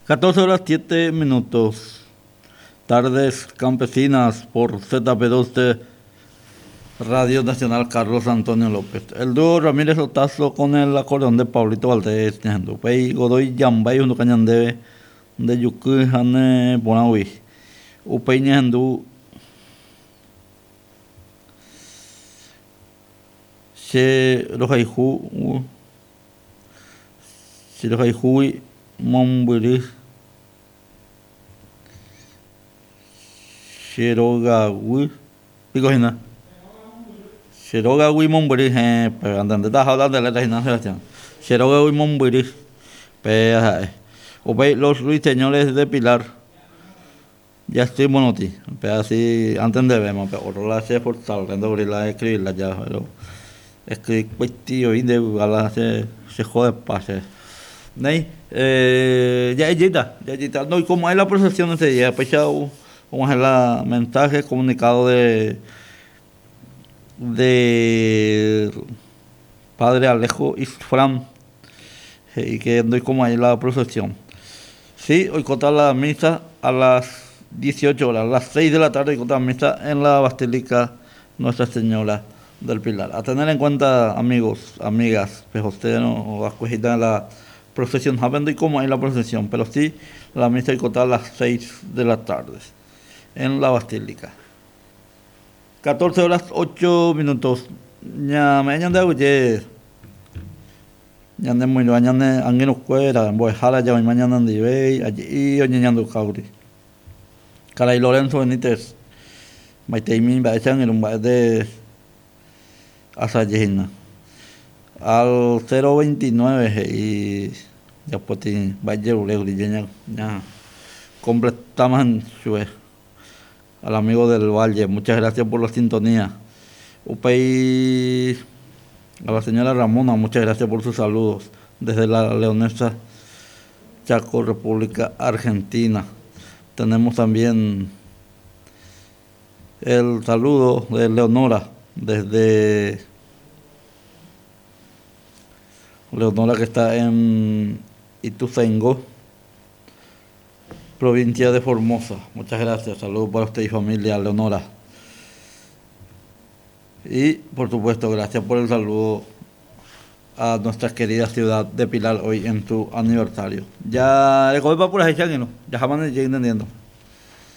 14 horas 7 minutos. Tardes campesinas por ZP2 de Radio Nacional Carlos Antonio López. El dúo Ramírez Otazo con el acordeón de Pablito Valdés. Pei Godoy Yambay uno cañandebe de Yuku Hane Bonawi. Upei Ñandu She Rojaihu Shirojaihui Momburis Shirogawi Picojina Shirogawi Momburis pero andando está hablando de la Reina Sebastián Shirogawi Momburis pero los ruiseñores de Pilar ya estoy monoti pero así antes de verme pero la se forzado que ando la escribirla ya pero escribir tío y de la se jode pase ¿no? Ya está no y como hay la procesión ese día pechado como es el mensaje comunicado de padre Alejo Isfran y que doy como ahí la procesión. Sí, hoy contar la misa a las 18 horas, a las 6 de la tarde y contar la misa en la Basílica Nuestra Señora del Pilar. A tener en cuenta, amigos, amigas, pues ustedes no escogitan la procesión, saben de cómo hay la procesión, pero sí la misa y contar a las 6 de la tarde en la Basílica. 14 horas 8 minutos. Ya me han dado ya ne muy ya ne angino cuera voy jala ya mañana andi ve allí oñando cauri Caray Lorenzo Benítez Maiteimin ba echan en un ba de Asayina al 029 y ya poti va ya completamos en su al amigo del Valle, muchas gracias por la sintonía. Upey a la señora Ramona, muchas gracias por sus saludos desde la Leonesa Chaco, República Argentina. Tenemos también el saludo de Leonora desde Leonora que está en Ituzaingó, provincia de Formosa. Muchas gracias, saludos para usted y familia, Leonora. Y por supuesto, gracias por el saludo a nuestra querida ciudad de Pilar hoy en su aniversario. Ya le coge para por ahí, ya jamás me estoy entendiendo.